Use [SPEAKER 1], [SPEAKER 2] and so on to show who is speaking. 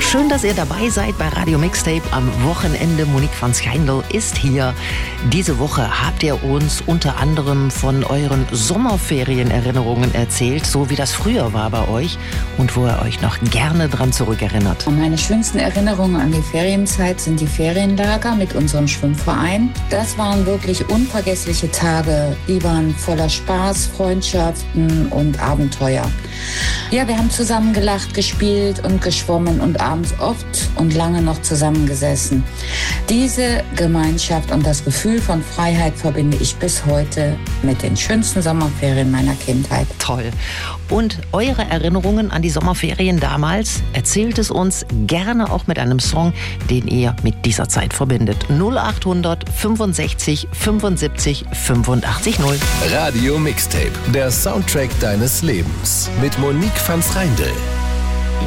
[SPEAKER 1] Schön, dass ihr dabei seid bei Radio Mixtape am Wochenende. Monique van Schijndel ist hier. Diese Woche habt ihr uns unter anderem von euren Sommerferienerinnerungen erzählt, so wie das früher war bei euch und wo ihr euch noch gerne dran zurückerinnert.
[SPEAKER 2] Meine schönsten Erinnerungen an die Ferienzeit sind die Ferienlager mit unserem Schwimmverein. Das waren wirklich unvergessliche Tage. Die waren voller Spaß, Freundschaften und Abenteuer. Ja, wir haben zusammen gelacht, gespielt und geschwommen und abends oft und lange noch zusammengesessen. Diese Gemeinschaft und das Gefühl von Freiheit verbinde ich bis heute mit den schönsten Sommerferien meiner Kindheit.
[SPEAKER 1] Toll. Und eure Erinnerungen an die Sommerferien damals, erzählt es uns gerne auch mit einem Song, den ihr mit dieser Zeit verbindet. 0800 65 75 85 0.
[SPEAKER 3] Radio Mixtape, der Soundtrack deines Lebens mit Monique van Schijndel.